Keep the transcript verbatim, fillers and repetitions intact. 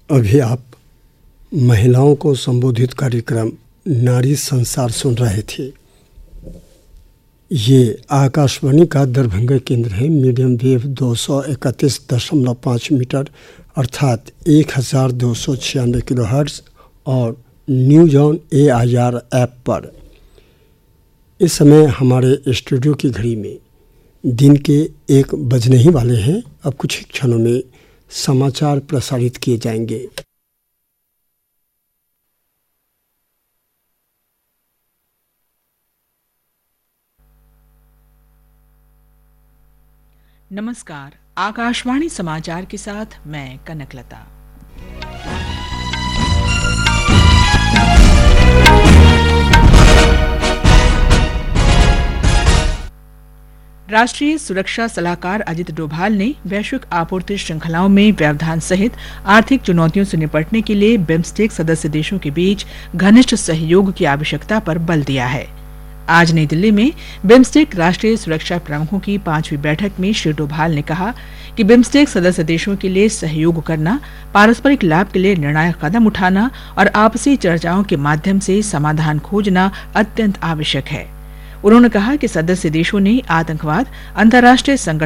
अभी आप महिलाओं को संबोधित कार्यक्रम नारी संसार सुन रहे थे। ये आकाशवाणी का दरभंगा केंद्र है। मीडियम वेव दो सौ इकतीस दशमलव पाँच मीटर अर्थात एक हज़ार दो सौ छियानवे किलो हर्ट्ज और news on A I R app पर। इस समय हमारे स्टूडियो की घड़ी में दिन के एक बजने ही वाले हैं। अब कुछ क्षणों में समाचार प्रसारित किए जाएंगे। नमस्कार, आकाशवाणी समाचार के साथ मैं कनकलता। राष्ट्रीय सुरक्षा सलाहकार अजित डोभाल ने वैश्विक आपूर्ति श्रृंखलाओं में व्यवधान सहित आर्थिक चुनौतियों से निपटने के लिए बिम्स्टेक सदस्य देशों के बीच घनिष्ठ सहयोग की आवश्यकता पर बल दिया है। आज नई दिल्ली में बिम्स्टेक राष्ट्रीय सुरक्षा प्रमुखों की पांचवी बैठक में श्री डोभाल ने कहा कि बिम्स्टेक सदस्य देशों के लिए सहयोग करना, पारस्परिक लाभ के लिए निर्णायक कदम उठाना और आपसी चर्चाओं के माध्यम से समाधान खोजना अत्यंत आवश्यक है। उन्होंने कहा कि सदस्य देशों ने आतंकवाद, अंतर्राष्ट्रीय संगठन